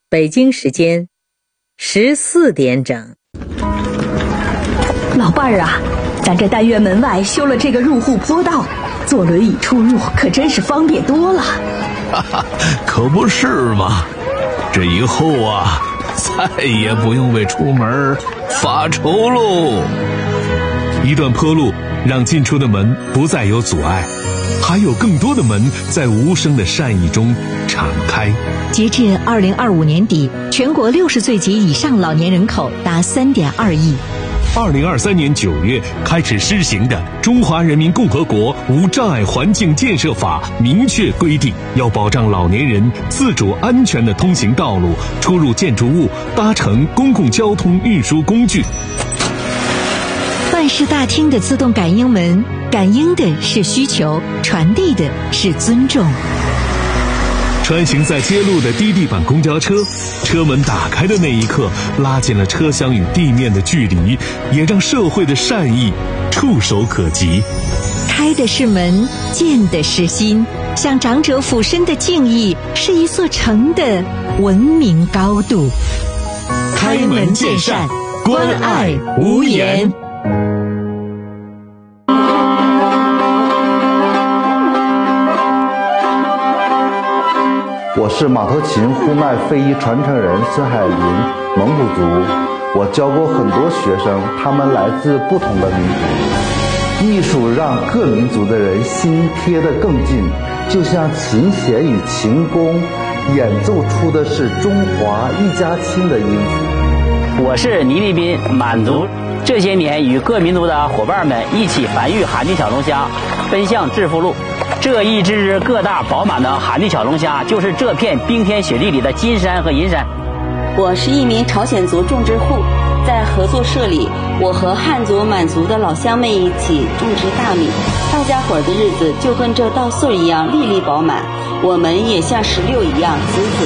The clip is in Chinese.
北京时间14点整。 老伴儿啊，咱这单元门外修了这个入户坡道，坐轮椅出入可真是方便多了。 哈哈，可不是嘛，这以后啊，再也不用为出门发愁喽。一段坡路让进出的门不再有阻碍，还有更多的门在无声的善意中敞开。 截至2025年底，全国60岁及以上老年人口达3.2亿。 2023年9月开始施行的《中华人民共和国无障碍环境建设法》明确规定，要保障老年人自主安全的通行道路、出入建筑物、搭乘公共交通运输工具。 办事大厅的自动感应门，感应的是需求，传递的是尊重。 穿行在街路的低地板公交车，车门打开的那一刻，拉近了车厢与地面的距离，也让社会的善意触手可及。 开的是门，见的是心，向长者俯身的敬意，是一座城的文明高度。 开门见山，关爱无言。 我是马头琴呼麦非遗传承人孙海林，蒙古族。我教过很多学生，他们来自不同的民族。艺术让各民族的人心贴得更近，就像琴弦与琴弓演奏出的是中华一家亲的音符。 我是倪立斌，满族。这些年与各民族的伙伴们一起繁育罕地小龙虾，奔向致富路。这一只个大饱满的罕地小龙虾，就是这片冰天雪地里的金山和银山。 我是一名朝鲜族种植户，在合作社里，我和汉族、满族的老乡们一起种植大米，大家伙的日子就跟这稻穗一样粒粒饱满，我们也像石榴一样子子